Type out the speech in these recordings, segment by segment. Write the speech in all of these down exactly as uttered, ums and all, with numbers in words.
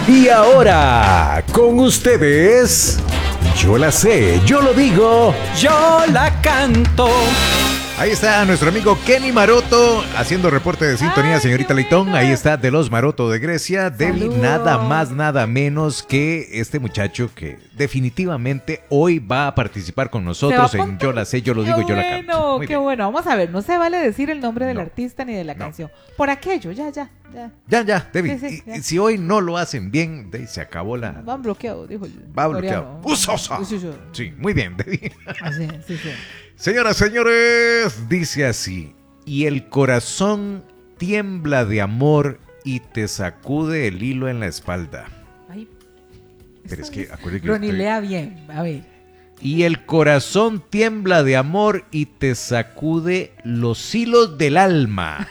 Y ahora, con ustedes, yo la sé, yo lo digo, yo la canto. Ahí está nuestro amigo Kenny Maroto haciendo reporte de sintonía, Ay, señorita Leitón. bueno. Ahí está de los Maroto de Grecia. Debbie, Saludos. nada más, nada menos que este muchacho que definitivamente hoy va a participar con nosotros ¿Se va a en apuntar? Yo la sé, yo lo Qué digo, yo la bueno, canto. Muy qué bien. bueno. Vamos a ver, no se vale decir el nombre del No. artista ni de la No. canción. Por aquello, ya, ya, ya. Ya, ya, Debbie. Sí, sí, y- ya. y si hoy no lo hacen bien, de- se acabó la... Van bloqueados, dijo el Va bloqueado. coreano. Usa, usa. Sí, sí. Sí, muy bien, Debbie. Así, sí, sí. Señoras, señores, dice así: y el corazón tiembla de amor y te sacude el hilo en la espalda. Ay, Pero eso es que, es- acuérdate que Ronnie, estoy- lea bien. A ver. Y el corazón tiembla de amor y te sacude los hilos del alma.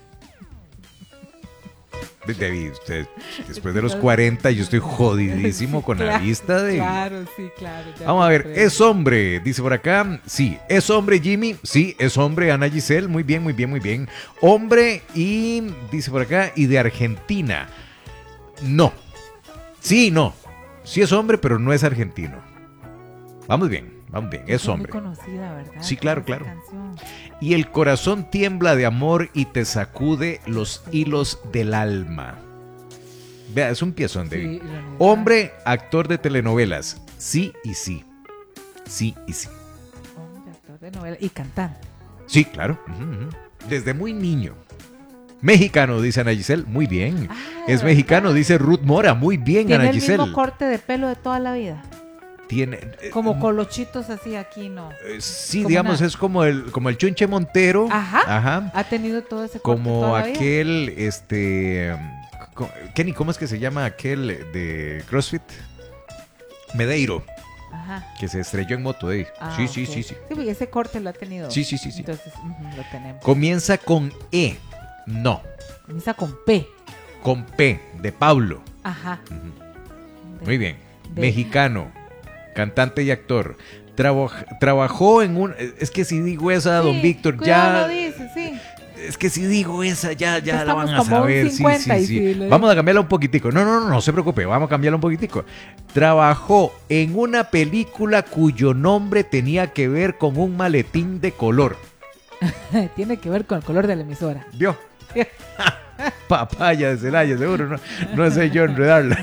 De- David, usted, después de los cuarenta, yo estoy jodidísimo Sí, con la claro, vista de... Claro, sí, claro. ya Vamos a me ver, creo. es hombre, dice por acá. Sí, es hombre Jimmy. Sí, es hombre Ana Giselle. Muy bien, muy bien, muy bien. Hombre y, dice por acá, y de Argentina. No. Sí, no. Sí es hombre, pero no es argentino. Vamos bien, vamos bien, es muy hombre. conocida, ¿verdad? Sí, claro, Esa claro. canción. Y el corazón tiembla de amor y te sacude los hilos del alma. Vea, es un piezón de... Sí, Ronnie, Hombre, actor de telenovelas. Sí y sí. Sí y sí. Hombre, actor de novela y cantante. Sí, claro. Ujú, ujú. Desde muy niño. Mexicano, dice Ana Giselle. Muy bien. Ah, Es ¿verdad? mexicano, dice Ruth Mora. Muy bien, Tiene Ana el Giselle. mismo corte de pelo de toda la vida. Tiene... eh, Como colochitos así aquí, ¿no? eh, sí, como digamos, una- es como el, como el Chunche Montero. Ajá. Ajá. Ha tenido todo ese corte Como toda la vida. aquel, este... co- Kenny, ¿cómo es que se llama aquel de CrossFit? Medeiro, Ajá. que se estrelló en moto. eh. Ah, sí, sí, ok. sí, sí. Sí, porque ese corte lo ha tenido. Sí, sí, sí, sí. Entonces, ujú, lo tenemos. Comienza con E. No. Comienza con P. Con P, de Pablo. Ajá. Ujú. De- Muy bien. de- Mexicano, cantante y actor. Trabaj- trabajó en un... Es que si digo esa, don Sí, Víctor, cuidado, ya... lo dice, sí. Es que si digo esa, ya, ya la Estamos van a como un saber. Sí, cincuenta sí, y sí. sí, lo- Vamos a cambiarla un poquitico. No, no, no, no se preocupe. Vamos a cambiarla un poquitico. Trabajó en una película cuyo nombre tenía que ver con un maletín de color. Tiene que ver con el color de la emisora. ¿Vio? Papaya de Celaya, seguro. No, no sé yo enredarla.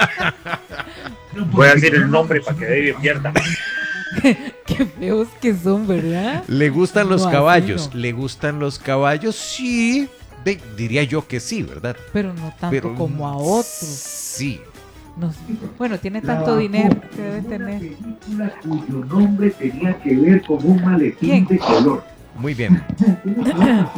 Voy a decir el nombre para que David pierda. Qué feos que son, ¿verdad? ¿Le gustan los No, así caballos? no. ¿Le gustan los caballos? Sí. De- diría yo que sí, ¿verdad? Pero no tanto Pero como a otros. Sí. No sé. Bueno, tiene tanto dinero que debe tener. Película cuyo nombre tenía que ver con un maletín ¿Quién? de color. Muy bien.